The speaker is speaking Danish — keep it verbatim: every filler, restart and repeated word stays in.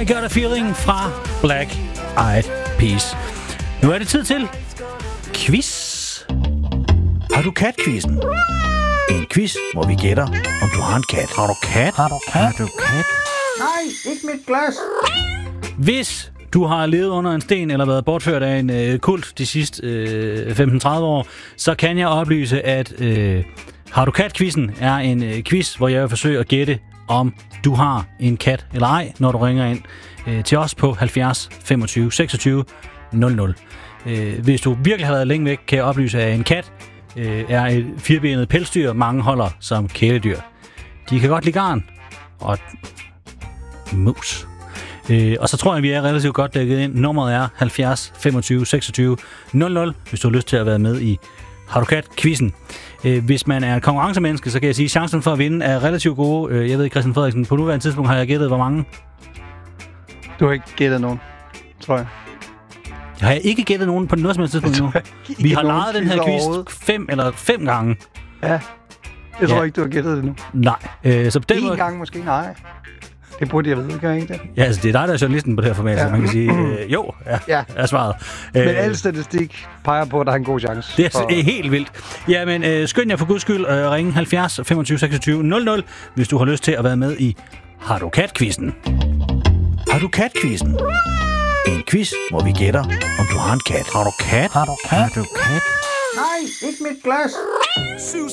I Got a Feeling fra Black Eyed Peas. Nu er det tid til quiz. Har du kat-quizzen? En quiz, hvor vi gætter, om du har en kat. Har du kat? Har du kat? Har du kat? Nej, ikke mit glas. Hvis du har levet under en sten eller været bortført af en øh, kult de sidste øh, femten til tredive år, så kan jeg oplyse, at øh, Har du kat-quizzen er en øh, quiz, hvor jeg vil forsøge at gætte, om du har en kat eller ej, når du ringer ind øh, til os på halvfjerds femogtyve seksogtyve nul nul. Øh, hvis du virkelig har været længe væk, kan jeg oplyse, at en kat øh, er et firbenet pelsdyr, mange holder som kæledyr. De kan godt lide garn og mus. Øh, og så tror jeg, vi er relativt godt dækket ind. Nummeret er halvfjerds femogtyve seksogtyve nul nul, hvis du har lyst til at være med i Har du kat-quizzen. Øh, hvis man er et konkurrencemenneske, så kan jeg sige, at chancen for at vinde er relativt gode. Øh, jeg ved ikke, Christian Frederiksen, på nuværende tidspunkt har jeg gættet, hvor mange? Du har ikke gættet nogen, tror jeg. Jeg har ikke gættet nogen på noget som helst tidspunkt nu. Vi har lejet den her quiz fem eller fem gange. Ja, jeg tror ja. ikke, du har gættet det nu. Nej. Øh, så på den en måde... gang måske, nej. Det burde jeg vide, gør jeg ikke det? Ja, altså det er dig, der er journalisten på det her format, ja. Så man kan sige, øh, jo, ja, ja. er svaret. Men øh, al statistik peger på, at der er en god chance. Det er for... helt vildt. Ja, men øh, skynd jer for guds skyld at øh, ringe halvfjerds femogtyve seksogtyve nul nul, hvis du har lyst til at være med i Har du kat-quizzen? Har du kat-quizzen? En quiz, hvor vi gætter, om du har en kat. Har du kat? Har du kat? Har du kat? Nej, ikke mit glas.